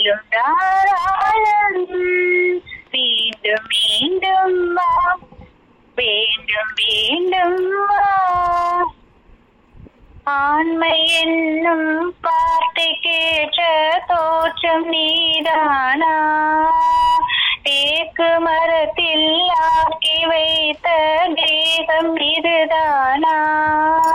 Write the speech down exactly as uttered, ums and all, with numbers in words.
சொல்லும் தாராளம் மீண்டும் மீண்டும் வா வேண்டும் வேண்டும் வா ஆண்மை என்னும் வார்த்தை கேட்ட தோற்றம் நீதானா தேக்கு மரத்தில் ஆக்கி வைத்த தேகம் இதுதானா